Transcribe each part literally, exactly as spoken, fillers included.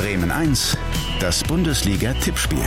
Bremen eins, das Bundesliga-Tippspiel.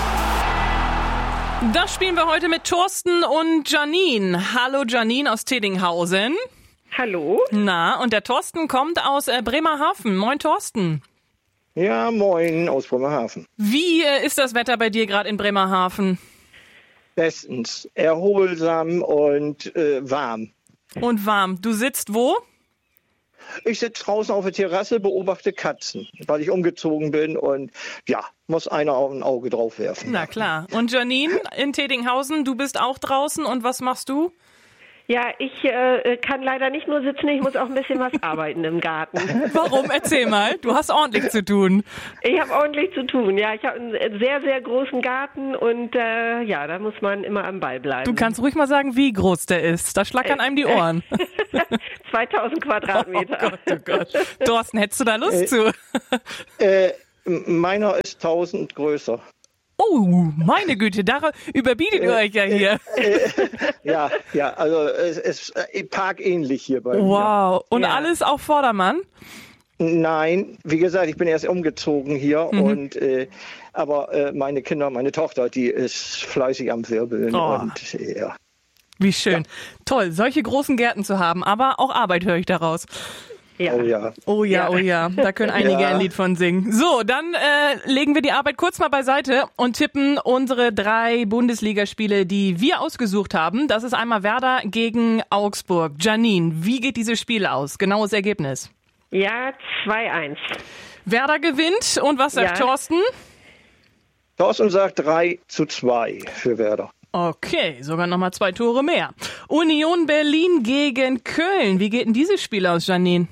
Das spielen wir heute mit Thorsten und Janine. Hallo Janine aus Teddinghausen. Hallo. Na, und der Thorsten kommt aus äh, Bremerhaven. Moin Thorsten. Ja, moin aus Bremerhaven. Wie äh, ist das Wetter bei dir gerade in Bremerhaven? Bestens. Erholsam und äh, warm. Und warm. Du sitzt wo? Ich sitze draußen auf der Terrasse, beobachte Katzen, weil ich umgezogen bin und ja, muss einer auch ein Auge drauf werfen. Na klar. Und Janine in Teddinghausen, du bist auch draußen und was machst du? Ja, ich äh, kann leider nicht nur sitzen, ich muss auch ein bisschen was arbeiten im Garten. Warum? Erzähl mal. Du hast ordentlich zu tun. Ich habe ordentlich zu tun, ja. Ich habe einen sehr, sehr großen Garten und äh, ja, da muss man immer am Ball bleiben. Du kannst ruhig mal sagen, wie groß der ist. Da schlackern einem die Ohren. zweitausend Quadratmeter. Oh Gott, oh Gott. Thorsten, hättest du da Lust äh, zu? äh, meiner ist tausend größer. Oh, meine Güte, da überbietet ihr euch ja hier. Äh, äh, ja, ja, also es ist äh, parkähnlich hier bei mir. Wow, und Ja. alles auf Vordermann? Nein, wie gesagt, ich bin erst umgezogen hier Mhm. und äh, aber äh, meine Kinder, meine Tochter, die ist fleißig am Wirbeln Oh. und äh, ja. Wie schön. Toll, solche großen Gärten zu haben, aber auch Arbeit höre ich daraus. Ja. Oh ja. Oh ja, Ja. oh ja, da können einige Ja. ein Lied von singen. So, dann äh, legen wir die Arbeit kurz mal beiseite und tippen unsere drei Bundesligaspiele, die wir ausgesucht haben. Das ist einmal Werder gegen Augsburg. Janine, wie geht dieses Spiel aus? Genaues Ergebnis. Ja, zwei eins. Werder gewinnt und was sagt Ja. Thorsten? Thorsten sagt drei zu zwei für Werder. Okay, sogar nochmal zwei Tore mehr. Union Berlin gegen Köln. Wie geht denn dieses Spiel aus, Janine?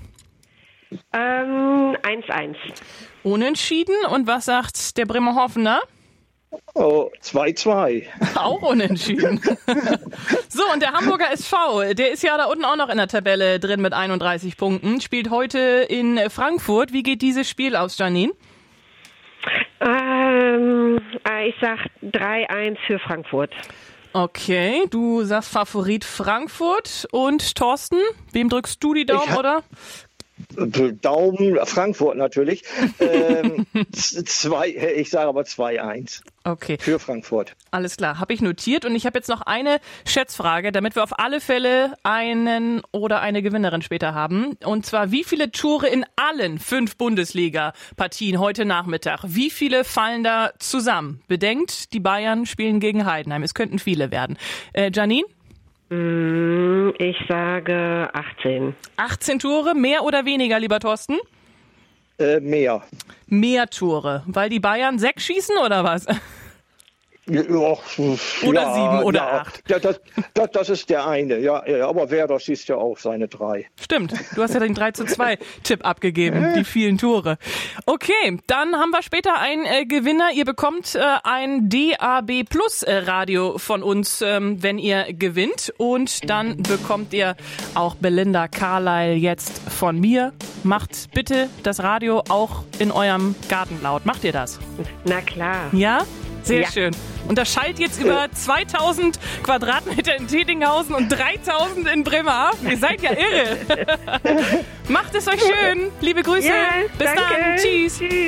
Ähm, eins eins. Unentschieden. Und was sagt der Bremerhavener? Oh, zwei zwei. Auch unentschieden. So, und der Hamburger S V, der ist ja da unten auch noch in der Tabelle drin mit einunddreißig Punkten, spielt heute in Frankfurt. Wie geht dieses Spiel aus, Janine? Ähm, äh, ich sag drei eins für Frankfurt. Okay, du sagst Favorit Frankfurt. Und Thorsten, wem drückst du die Daumen, Ich ha- oder? Daumen, Frankfurt natürlich. ähm, z- zwei, ich sage aber zwei eins Okay. für Frankfurt. Alles klar, habe ich notiert. Und ich habe jetzt noch eine Schätzfrage, damit wir auf alle Fälle einen oder eine Gewinnerin später haben. Und zwar, wie viele Tore in allen fünf Bundesliga-Partien heute Nachmittag? Wie viele fallen da zusammen? Bedenkt, die Bayern spielen gegen Heidenheim. Es könnten viele werden. Äh, Janine? Mm, Ich sage achtzehn. achtzehn Tore, mehr oder weniger, lieber Thorsten? Äh, mehr. Mehr Tore, weil die Bayern sechs schießen oder was? Ja, Oder ja, sieben oder ja. acht. Ja, das, das, das ist der eine, ja, ja, aber Werder schießt ja auch seine drei. Stimmt, du hast ja den drei zu zwei Tipp abgegeben, die vielen Tore. Okay, dann haben wir später einen äh, Gewinner. Ihr bekommt äh, ein D A B Plus äh, Radio von uns, ähm, wenn ihr gewinnt. Und dann bekommt ihr auch Belinda Carlyle jetzt von mir. Macht bitte das Radio auch in eurem Garten laut. Macht ihr das? Na klar. Ja? Sehr Ja. schön. Und das schallt jetzt über zweitausend Quadratmeter in Teddinghausen und dreitausend in Bremerhaven. Ihr seid ja irre. Macht es euch schön. Liebe Grüße. Ja, Bis danke. dann. Tschüss. Tschüss.